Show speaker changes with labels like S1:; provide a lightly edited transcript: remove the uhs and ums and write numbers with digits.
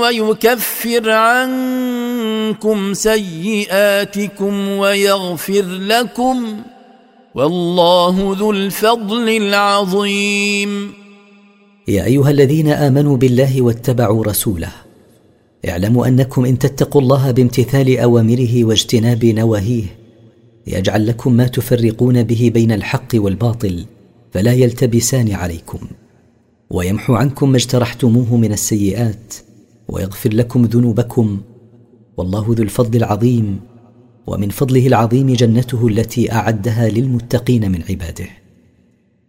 S1: ويكفر عنكم سيئاتكم ويغفر لكم، والله ذو الفضل العظيم.
S2: يا أيها الذين آمنوا بالله واتبعوا رسوله، اعلموا أنكم إن تتقوا الله بامتثال أوامره واجتناب نواهيه يجعل لكم ما تفرقون به بين الحق والباطل فلا يلتبسان عليكم، ويمحو عنكم ما اجترحتموه من السيئات ويغفر لكم ذنوبكم، والله ذو الفضل العظيم. ومن فضله العظيم جنته التي أعدها للمتقين من عباده.